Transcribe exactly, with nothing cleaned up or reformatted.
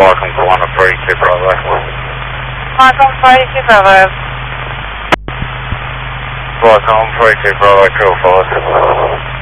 Welcome to one of thirty-two Bravo. Welcome thirty-two Bravo. Welcome thirty-two Bravo, Crew forward.